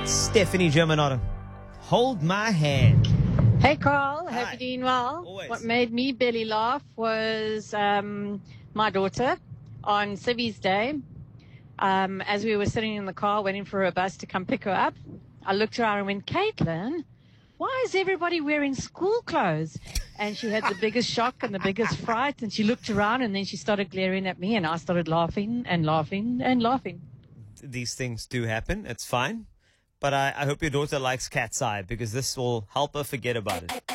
Stephanie Germanotta. Hold my hand. Hey, Carl. Hi. Hope you're doing well. Always. What made me belly laugh was my daughter on Civvies Day. As we were sitting in the car waiting for a bus to come pick her up, I looked around and went, Caitlin, why is everybody wearing school clothes? And she had the biggest shock and the biggest fright. And she looked around and then she started glaring at me and I started laughing and laughing and laughing. These things do happen. It's fine. But I hope your daughter likes Cat's Eye because this will help her forget about it.